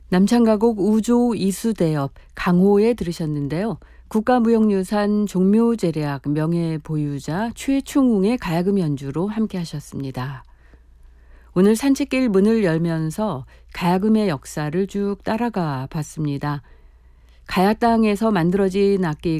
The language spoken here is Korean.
남창가곡 우조 이수대업 강호에 들으셨는데요. 국가무형유산 종묘제례악 명예보유자 최충웅의 가야금 연주로 함께 하셨습니다. 오늘 산책길 문을 열면서 가야금의 역사를 쭉 따라가 봤습니다. 가야 땅에서 만들어진 악기